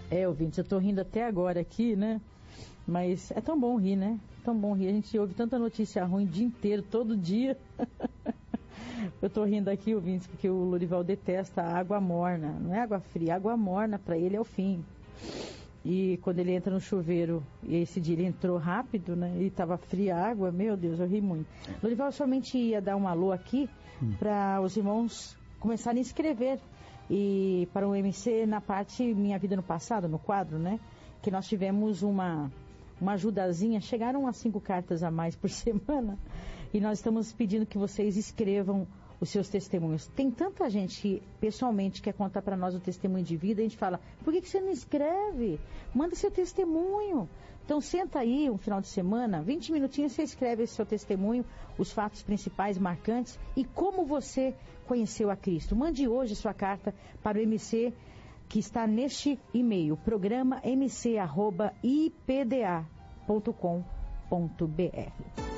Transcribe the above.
Ouvintes, eu tô rindo até agora aqui, né? Mas é tão bom rir, né? Tão bom rir. A gente ouve tanta notícia ruim o dia inteiro, todo dia. Eu tô rindo aqui, ouvintes, porque o Lorival detesta a água morna. Não é água fria, água morna pra ele é o fim. E quando ele entra no chuveiro, e esse dia ele entrou rápido, né? E tava fria a água, meu Deus, eu ri muito. Lorival, eu somente ia dar um alô aqui para os irmãos começarem a escrever. E para o MC na parte Minha Vida no Passado, no quadro, né? Que nós tivemos uma ajudazinha, chegaram a 5 cartas a mais por semana. E nós estamos pedindo que vocês escrevam os seus testemunhos. Tem tanta gente que pessoalmente quer contar para nós o testemunho de vida, a gente fala, por que você não escreve? Manda seu testemunho. Então senta aí um final de semana, 20 minutinhos, você escreve esse seu testemunho, os fatos principais marcantes e como você conheceu a Cristo. Mande hoje sua carta para o MC que está neste e-mail, programa mc@ipda.com.br.